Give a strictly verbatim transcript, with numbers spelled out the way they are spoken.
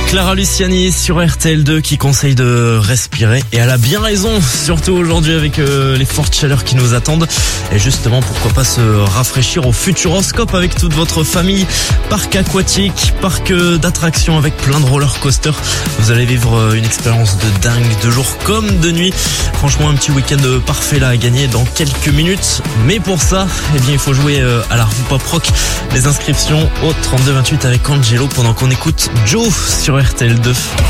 Clara Luciani sur R T L deux qui conseille de respirer, et elle a bien raison, surtout aujourd'hui avec euh, les fortes chaleurs qui nous attendent. Et justement, pourquoi pas se rafraîchir au Futuroscope avec toute votre famille. Parc aquatique, parc d'attractions avec plein de roller coasters. Vous allez vivre une expérience de dingue, de jour comme de nuit. Franchement, un petit week-end parfait là à gagner dans quelques minutes. Mais pour ça, eh bien, il faut jouer à la revue Pop Rock. Les inscriptions au trente-deux vingt-huit avec Angelo pendant qu'on écoute Joe sur R T L deux.